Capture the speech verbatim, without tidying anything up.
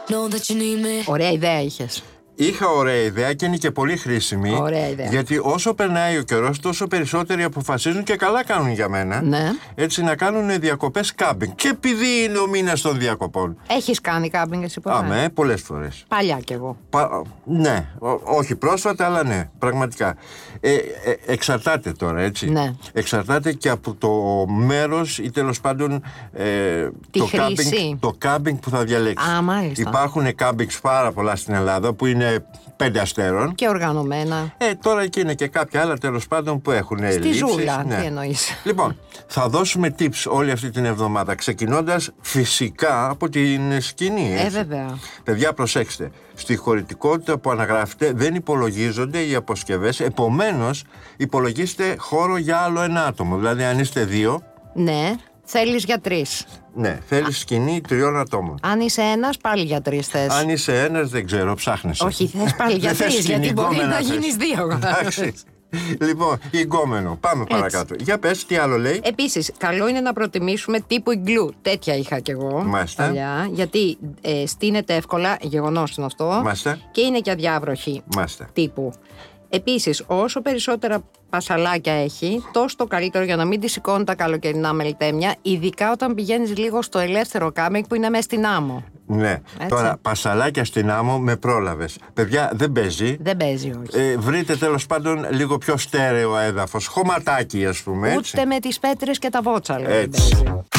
Ωραία ιδέα είχες. Είχα ωραία ιδέα και είναι και πολύ χρήσιμη. Ωραία ιδέα. Γιατί όσο περνάει ο καιρός, τόσο περισσότεροι αποφασίζουν και καλά κάνουν για μένα. Ναι. Έτσι να κάνουν διακοπές κάμπινγκ. Και επειδή είναι ο μήνας των διακοπών. Έχεις κάνει κάμπινγκ εσύ ποτέ? Αμέ, πολλές φορές. Παλιά κι εγώ. Πα... Ναι, Ό, όχι πρόσφατα, αλλά ναι, πραγματικά. Ε, ε, εξαρτάται τώρα, έτσι. Ναι. Εξαρτάται και από το μέρος ή τέλος πάντων ε, Τη το, χρήση. κάμπινγκ, το κάμπινγκ που θα διαλέξεις. Α, μάλιστα. Υπάρχουν κάμπινγκ πάρα πολλά στην Ελλάδα που είναι πέντε αστέρων. Και οργανωμένα. Ε, τώρα και είναι και κάποια άλλα τέλος πάντων που έχουν Στη ελλείψεις. ζούλα, Ναι. τι εννοείς? Λοιπόν, θα δώσουμε tips όλη αυτή την εβδομάδα, ξεκινώντας φυσικά από την σκηνή. Ε, έτσι. βέβαια. Παιδιά, προσέξτε. Στη χωρητικότητα που αναγράφετε δεν υπολογίζονται οι αποσκευές. Επομένως, υπολογίστε χώρο για άλλο ένα άτομο. Δηλαδή, αν είστε δύο. Ναι, θέλεις για τρεις. Ναι, θέλεις σκηνή τριών ατόμων. Αν είσαι ένας, πάλι για τρεις θες. Αν είσαι ένας, δεν ξέρω, ψάχνεσαι. Όχι, θες πάλι για Δεν θες τρεις, γιατί μπορεί σκηνικόμενα να θες. γίνεις δύο. Εντάξει. Λοιπόν, εγκόμενο. Πάμε Έτσι. παρακάτω. Για πες, τι άλλο λέει. Επίσης, καλό είναι να προτιμήσουμε τύπου iglu. Τέτοια είχα κι εγώ Μάλιστα. παλιά. Γιατί ε, στείνεται εύκολα, γεγονός είναι αυτό. Μάλιστα. Και είναι και αδιάβροχη Μάλιστα. τύπου. Επίσης, όσο περισσότερα πασαλάκια έχει, τόσο το καλύτερο για να μην τη σηκώνει τα καλοκαιρινά μελτέμια, ειδικά όταν πηγαίνεις λίγο στο ελεύθερο κάμπινγκ που είναι μέσα στην άμμο. Ναι. Έτσι. Τώρα, πασαλάκια στην άμμο με πρόλαβες. Παιδιά, δεν παίζει. Δεν παίζει, όχι. Ε, βρείτε τέλος πάντων λίγο πιο στέρεο έδαφος. Χωματάκι, ας πούμε. Έτσι. Ούτε με τις πέτρες και τα βότσα, λέει, δεν Έτσι. παίζει.